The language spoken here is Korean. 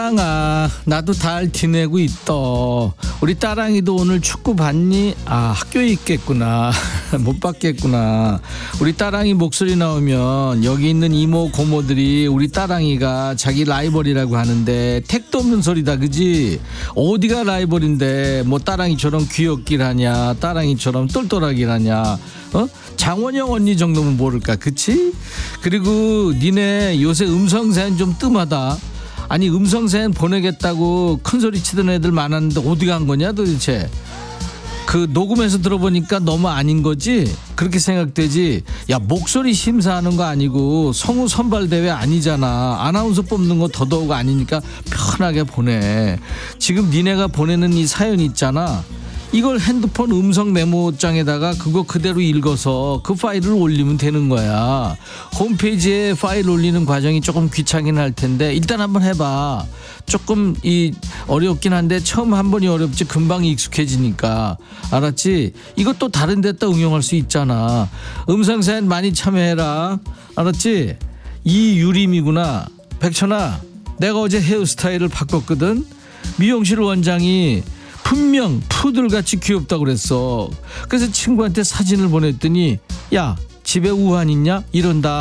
아, 나도 잘 지내고 있다. 우리 딸랑이도 오늘 축구 봤니? 아, 학교에 있겠구나. 못 봤겠구나. 우리 딸랑이 목소리 나오면 여기 있는 이모 고모들이 우리 딸랑이가 자기 라이벌이라고 하는데 택도 없는 소리다, 그지? 어디가 라이벌인데 뭐 딸랑이처럼 귀엽길 하냐, 딸랑이처럼 똘똘하길 하냐, 장원영 언니 정도면 모를까, 그치? 그리고 니네 요새 음성사연 좀 뜸하다. 아니, 음성사연 보내겠다고 큰소리 치던 애들 많았는데 어디 간 거냐 도대체. 그 녹음해서 들어보니까 너무 아닌 거지? 그렇게 생각되지. 야, 목소리 심사하는 거 아니고 성우 선발대회 아니잖아. 아나운서 뽑는 거 더더욱 아니니까 편하게 보내. 지금 니네가 보내는 이 사연 있잖아, 이걸 핸드폰 음성 메모장에다가 그거 그대로 읽어서 그 파일을 올리면 되는 거야. 홈페이지에 파일 올리는 과정이 조금 귀찮긴 할 텐데 일단 한번 해봐. 조금 어렵긴 한데 처음 한 번이 어렵지 금방 익숙해지니까. 알았지? 이것도 다른 데다 응용할 수 있잖아. 음성사연 많이 참여해라. 알았지? 이유림이구나. 백천아, 내가 어제 헤어스타일을 바꿨거든. 미용실 원장이 분명 푸들같이 귀엽다고 그랬어. 그래서 친구한테 사진을 보냈더니 야, 집에 우한 있냐? 이런다.